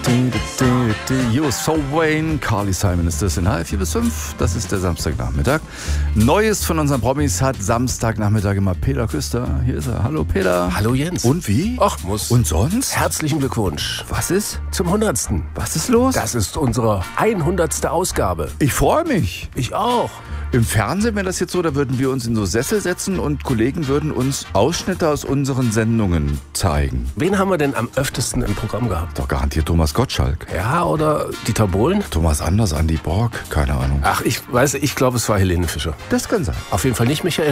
Yo, So Wayne, Carly Simon ist das in H4 bis 5. Das ist der Samstagnachmittag. Neues von unseren Promis hat Samstagnachmittag immer Peter Küster. Hier ist er. Hallo Peter. Hallo Jens. Und wie? Ach, muss. Und sonst? Herzlichen Glückwunsch. Was ist? Zum 100. Was ist los? Das ist unsere 100. Ausgabe. Ich freue mich. Ich auch. Im Fernsehen wäre das jetzt so, da würden wir uns in so Sessel setzen und Kollegen würden uns Ausschnitte aus unseren Sendungen zeigen. Wen haben wir denn am öftesten im Programm gehabt? Doch garantiert Thomas Gottschalk. Ja, oder Dieter Bohlen? Thomas Anders, Andi Borg, keine Ahnung. Ach, ich glaube, es war Helene Fischer. Das kann sein. Auf jeden Fall nicht Michael